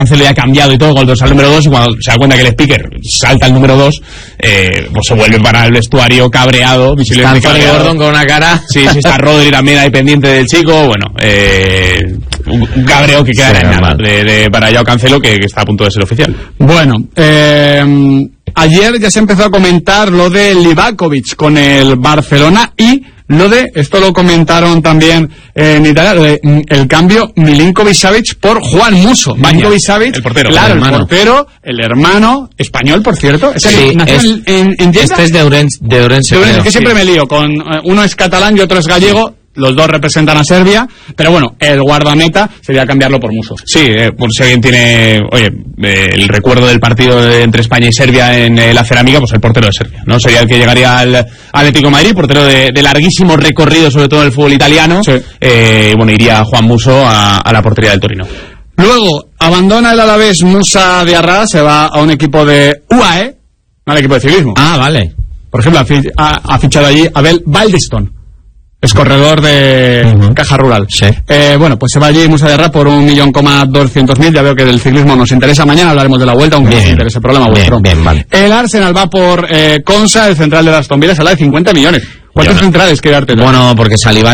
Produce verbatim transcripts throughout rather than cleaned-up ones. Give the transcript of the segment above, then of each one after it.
Cancelo ya ha cambiado y todo con el dorsal número dos, y cuando se da cuenta que el speaker salta el número dos, eh, pues se vuelve para el vestuario cabreado. Está Anthony Gordon con una cara. Sí, sí, está Rodri también ahí pendiente del chico. Bueno, eh, un, un cabreo que queda sí, en nada de, de, para Joao Cancelo, que, que está a punto de ser oficial. Bueno, eh, ayer ya se empezó a comentar lo de Livakovic con el Barcelona y lo de, esto lo comentaron también en Italia, lo de el cambio Milinkovic-Savic por Juan Musso. Milinkovic-Savic, el portero. Claro, el, el portero, el hermano, español, por cierto. ¿Es sí, nació es, en, en Este es de Ourense. De Ourense, de Ourense, creo, que sí. siempre me lío con, uno es catalán y otro es gallego. Los dos representan a Serbia, pero bueno, el guardameta sería cambiarlo por Musso. Sí, eh, por si alguien tiene, oye, eh, el recuerdo del partido de, entre España y Serbia en eh, la cerámica, pues el portero de Serbia, ¿no? Sería el que llegaría al Atlético de Madrid, portero de, de larguísimo recorrido, sobre todo en el fútbol italiano. Sí. Eh, bueno, iría Juan Musso a, a la portería del Torino. Luego, abandona el Alavés Musa Diarra, se va a un equipo de U A E, al equipo de ciclismo. Ah, vale. Por ejemplo, ha, fi ha, ha fichado allí Abel Baldeston. Es corredor de uh-huh. Caja Rural. Sí. Eh, bueno, pues se va allí Musa Diarra por un millón coma doscientos mil. Ya veo que del ciclismo nos interesa. Mañana hablaremos de la Vuelta, aunque bien, nos interesa el problema vuestro. Bien, bien, vale. El Arsenal va por eh, Konsa, el central de Aston Villa, sala de cincuenta millones. ¿Cuántos no. centrales quiere darte? Bueno, porque Saliba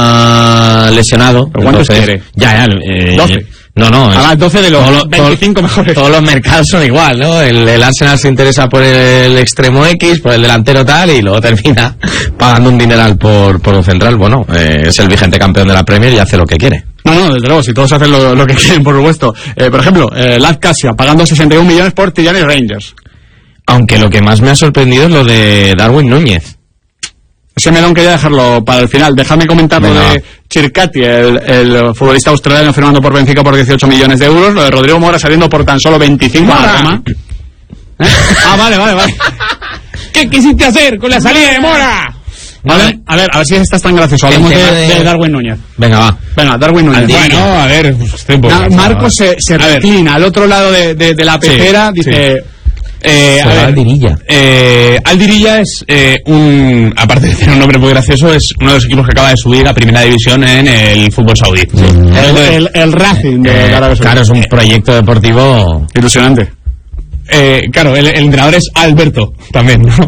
está lesionado. ¿Pero cuántos entonces, quiere? Ya, ya. Eh, doce. No, no. A las doce de los todo, veinticinco todo, mejores. Todos los mercados son igual, ¿no? El, el Arsenal se interesa por el extremo X, por el delantero tal, y luego termina pagando un dineral por, por un central. Bueno, eh, es el vigente campeón de la Premier y hace lo que quiere. No, no, desde luego, si todos hacen lo, lo que quieren, por supuesto. Eh, por ejemplo, eh, Laz Casia pagando sesenta y un millones por Tirani Rangers. Aunque lo que más me ha sorprendido es lo de Darwin Núñez. Ese melón quería dejarlo para el final. Déjame comentar lo de Chircati, el, el futbolista australiano firmando por Benfica por dieciocho millones de euros. Lo de Rodrigo Mora saliendo por tan solo veinticinco a la Roma. ¿Eh? Ah, vale, vale, vale. ¿Qué quisiste hacer con la salida de Mora? Vale, a ver, a ver si estás tan gracioso. Hablemos de, de... de Darwin Núñez. Venga, va. Venga, Darwin Núñez. Bueno, a ver, estoy un poco nah, Marcos se, se reclina al otro lado de, de, de la pecera, sí, dice... Sí. Eh, a ver, Aldirilla. Eh, Aldirilla es eh, un, aparte de tener un nombre muy gracioso, es uno de los equipos que acaba de subir a primera división en el fútbol saudí. Sí. El, el, el Racing de eh, Arabia Saudí. Claro, es un proyecto deportivo ilusionante. Eh, claro, el, el entrenador es Alberto, también, ¿no?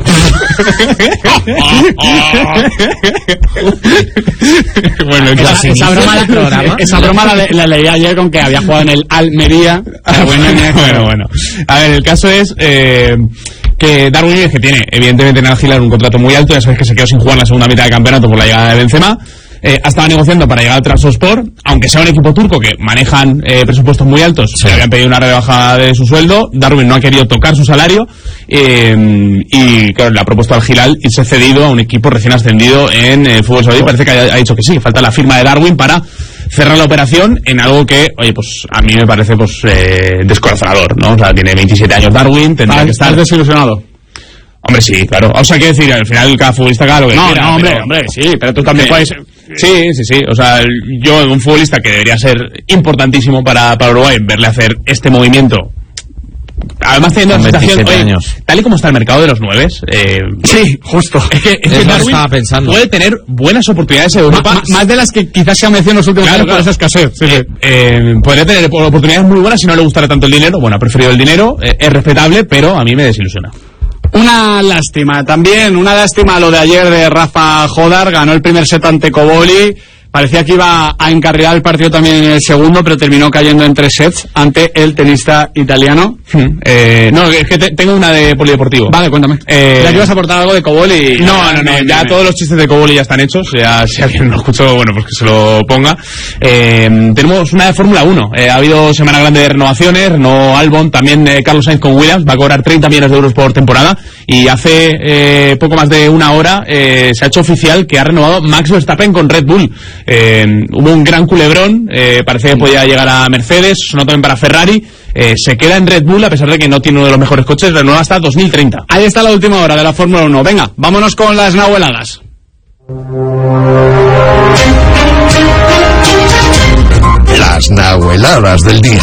Bueno, esa, esa broma, la, programa, esa broma la, la leí ayer con que había jugado en el Almería. Bueno, bueno, bueno. A ver, el caso es eh, que Darwin Núñez, que tiene, evidentemente, en Al Hilal un contrato muy alto, ya sabes que se quedó sin jugar la segunda mitad del campeonato por la llegada de Benzema. Eh, estaba negociando para llegar al Trabzonspor, aunque sea un equipo turco que manejan eh, presupuestos muy altos, sí. Le habían pedido una rebaja de su sueldo. Darwin no ha querido tocar su salario eh, y claro, le ha propuesto al Hilal irse cedido a un equipo recién ascendido en el fútbol saudí. Parece que ha, ha dicho que sí, que falta la firma de Darwin para cerrar la operación en algo que, oye, pues a mí me parece pues eh, descorazonador, ¿no? O sea, tiene veintisiete años Darwin, tendrá ah, que estar... ¿Estás desilusionado? Hombre, sí, claro. O sea, quiero decir, al final cada futbolista haga lo que no, quiera. No, hombre, pero... hombre, sí, pero tú también puedes... Sí, sí, sí. O sea, yo, un futbolista que debería ser importantísimo para, para Uruguay, verle hacer este movimiento. Además, teniendo la situación, oye, tal y como está el mercado de los nueves, eh, sí, justo. Es que, es que Darwin puede tener buenas oportunidades en Europa. Ma, ma, más de las que quizás se han mencionado en los últimos claro, años claro. por esa escasez. Sí, eh, eh, podría tener oportunidades muy buenas si no le gustara tanto el dinero. Bueno, ha preferido el dinero, eh, es respetable, pero a mí me desilusiona. Una lástima, también una lástima lo de ayer de Rafa Jodar, ganó el primer set ante Coboli, parecía que iba a encarrilar el partido también en el segundo, pero terminó cayendo en tres sets ante el tenista italiano. Hmm. Eh, no, es que te, tengo una de polideportivo. Vale, cuéntame. Eh, ya que ibas a aportar algo de Coboli. No, no, no, ya no, todos los chistes de Coboli ya están hechos, ya si alguien no lo escuchó, bueno, pues que se lo ponga. Eh, tenemos una de Fórmula uno, eh, ha habido semana grande de renovaciones, renovó Albon, también eh, Carlos Sainz con Williams, va a cobrar treinta millones de euros por temporada, y hace eh, poco más de una hora eh, se ha hecho oficial que ha renovado Max Verstappen con Red Bull. Eh, hubo un gran culebrón, eh, parecía que podía llegar a Mercedes, sonó también para Ferrari, eh, se queda en Red Bull a pesar de que no tiene uno de los mejores coches, renueva hasta dos mil treinta. Ahí está la última hora de la Fórmula uno. Venga, vámonos con las nahueladas. Las nahueladas del día.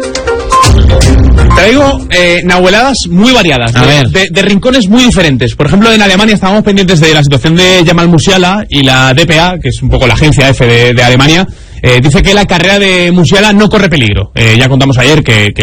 Traigo eh, nahueladas muy variadas, a de, ver. De, de rincones muy diferentes. Por ejemplo, en Alemania estábamos pendientes de la situación de Jamal Musiala y la D P A, que es un poco la agencia F de, de Alemania, Eh, dice que la carrera de Musiala no corre peligro. Eh, ya contamos ayer que, que